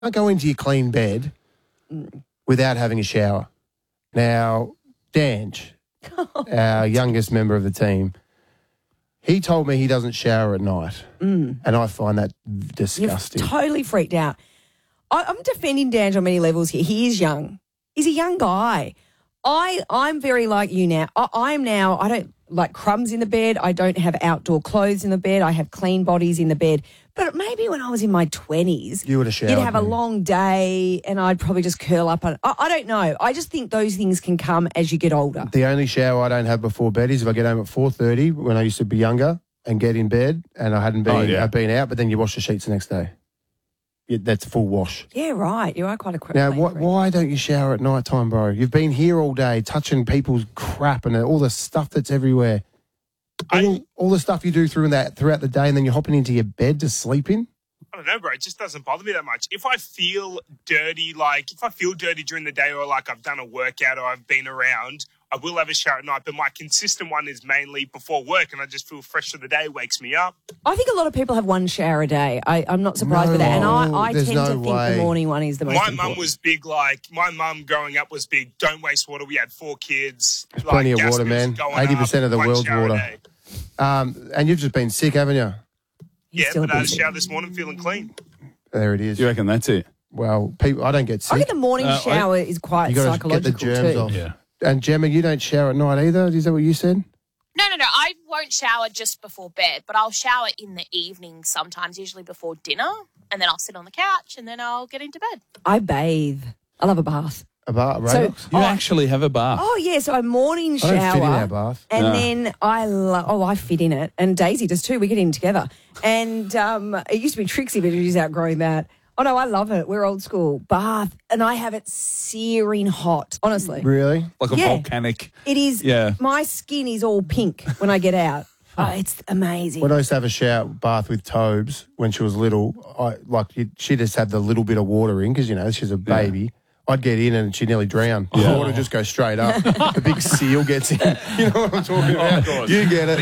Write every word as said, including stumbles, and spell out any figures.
Don't go into your clean bed without having a shower. Now, Dange, our youngest member of the team, he told me he doesn't shower at night, mm. and I find that disgusting. You're totally freaked out. I, I'm defending Dange on many levels here. He is young. He's a young guy. I, I'm very like you now. I, I'm now, I don't like crumbs in the bed. I don't have outdoor clothes in the bed. I have clean bodies in the bed. But maybe when I was in my twenties, you would have showered. You'd have me. a long day and I'd probably just curl up. On, I, I don't know. I just think those things can come as you get older. The only shower I don't have before bed is if I get home at four thirty when I used to be younger and get in bed and I hadn't been, oh, yeah. I've been out, but then you wash the sheets the next day. Yeah, that's a full wash. Yeah, right. You are quite a quick. Now, what, why don't you shower at night time, bro? You've been here all day touching people's crap and all the stuff that's everywhere. I, all, all the stuff you do through that throughout the day and then you're hopping into your bed to sleep in? I don't know, bro. It just doesn't bother me that much. If I feel dirty, like if I feel dirty during the day or like I've done a workout or I've been around, I will have a shower at night. But my consistent one is mainly before work and I just feel fresh for the day, wakes me up. I think a lot of people have one shower a day. I, I'm not surprised no, with that. And I, I tend no to think way. the morning one is the most My important. mum was big, like, my mum growing up was big, don't waste water. We had four kids. There's like, plenty of gas water, bills man. going eighty percent up, of the one world's shower a water. day. Um, and you've just been sick, haven't you? He's Yeah, still but I had a busy. shower this morning feeling clean. There it is. You reckon that's it? Well, people, I don't get sick. I think the morning Uh, I- shower is quite You got to get psychological the germs too. off. Yeah. And Gemma, you don't shower at night either? Is that what you said? No, no, no. I won't shower just before bed, but I'll shower in the evening sometimes, usually before dinner, and then I'll sit on the couch and then I'll get into bed. I bathe. I love a bath. A bath, So- Radox? You Oh. actually have a bath. Oh, yeah, so a morning I shower. don't fit in our bath. And No. then I love, oh, I fit in it. And Daisy does too. We get in together. And um, it used to be Trixie, but she's outgrowing that. Oh, no, I love it. We're old school. Bath. And I have it searing hot, honestly. Really? Like a Yeah. volcanic. It is, Yeah. my skin is all pink when I get out. Oh, it's amazing. When I used to have a shower bath with Tobes when she was little, I like you, she just had the little bit of water in because, you know, she's a baby. I'd get in and she'd nearly drown. The water just goes straight up. The big seal gets in. You know what I'm talking about? course. You get it.